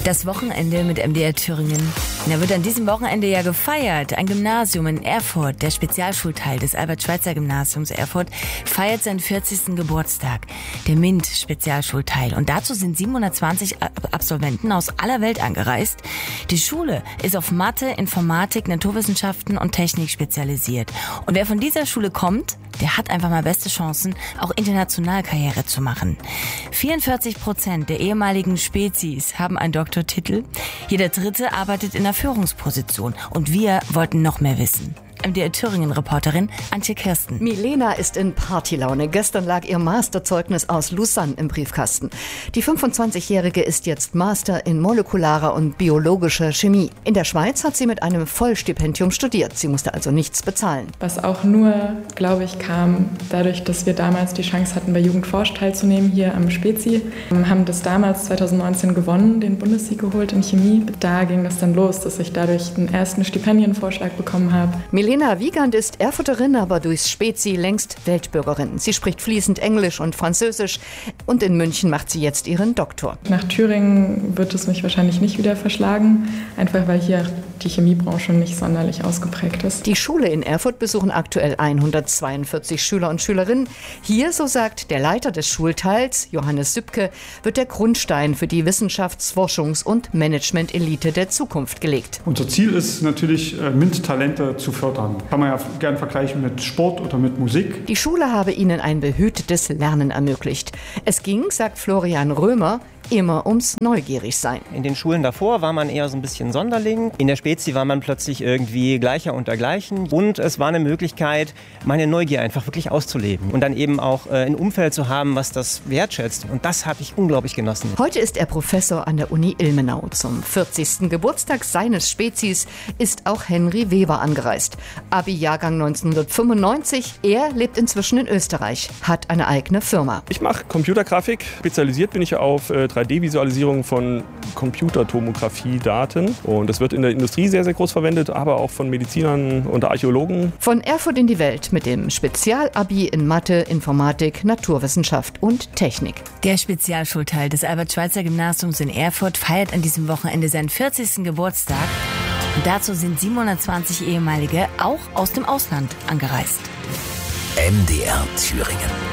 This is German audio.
Das Wochenende mit MDR Thüringen. Da wird an diesem Wochenende ja gefeiert. Ein Gymnasium in Erfurt, der Spezialschulteil des Albert-Schweitzer-Gymnasiums Erfurt, feiert seinen 40. Geburtstag. Der MINT-Spezialschulteil. Und dazu sind 720 Absolventen aus aller Welt angereist. Die Schule ist auf Mathe, Informatik, Naturwissenschaften und Technik spezialisiert. Und wer von dieser Schule kommt, der hat einfach mal beste Chancen, auch international Karriere zu machen. 44% der ehemaligen Spezies haben einen Doktortitel. Jeder Dritte arbeitet in einer Führungsposition. Und wir wollten noch mehr wissen. MDR Thüringen-Reporterin Antje Kirsten. Milena ist in Partylaune. Gestern lag ihr Masterzeugnis aus Lausanne im Briefkasten. Die 25-Jährige ist jetzt Master in molekularer und biologischer Chemie. In der Schweiz hat sie mit einem Vollstipendium studiert. Sie musste also nichts bezahlen. Was auch nur, glaube ich, kam dadurch, dass wir damals die Chance hatten, bei Jugendforsch teilzunehmen, hier am Spezi. Wir haben das damals 2019 gewonnen, den Bundessieg geholt in Chemie. Da ging das dann los, dass ich dadurch den ersten Stipendienvorschlag bekommen habe. Milena Wiegand ist Erfurterin, aber durchs Spezi längst Weltbürgerin. Sie spricht fließend Englisch und Französisch und in München macht sie jetzt ihren Doktor. Nach Thüringen wird es mich wahrscheinlich nicht wieder verschlagen, einfach weil hier die Chemiebranche nicht sonderlich ausgeprägt ist. Die Schule in Erfurt besuchen aktuell 142 Schüler und Schülerinnen. Hier, so sagt der Leiter des Schulteils, Johannes Sübke, wird der Grundstein für die Wissenschafts-, Forschungs- und Management-Elite der Zukunft gelegt. Unser Ziel ist natürlich, MINT-Talente zu fördern. Kann man ja gern vergleichen mit Sport oder mit Musik. Die Schule habe ihnen ein behütetes Lernen ermöglicht. Es ging, sagt Florian Römer, immer ums Neugierigsein. In den Schulen davor war man eher so ein bisschen Sonderling. In der Spezi war man plötzlich irgendwie Gleicher unter Gleichen. Und es war eine Möglichkeit, meine Neugier einfach wirklich auszuleben. Und dann eben auch ein Umfeld zu haben, was das wertschätzt. Und das habe ich unglaublich genossen. Heute ist er Professor an der Uni Ilmenau. Zum 40. Geburtstag seines Spezis ist auch Henry Weber angereist. Abi-Jahrgang 1995. Er lebt inzwischen in Österreich, hat eine eigene Firma. Ich mache Computergrafik. Spezialisiert bin ich auf 3D-Visualisierung von Computertomographie-Daten. Und das wird in der Industrie sehr, sehr groß verwendet, aber auch von Medizinern und Archäologen. Von Erfurt in die Welt mit dem Spezialabi in Mathe, Informatik, Naturwissenschaft und Technik. Der Spezialschulteil des Albert-Schweitzer-Gymnasiums in Erfurt feiert an diesem Wochenende seinen 40. Geburtstag. Und dazu sind 720 ehemalige auch aus dem Ausland angereist. MDR Thüringen.